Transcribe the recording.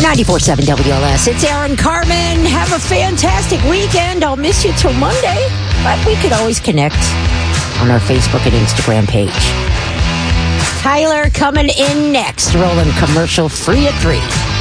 94.7 WLS. It's Aaron Carmen. Have a fantastic weekend. I'll miss you till Monday, but we could always connect on our Facebook and Instagram page. Tyler coming in next. Rolling commercial free at 3.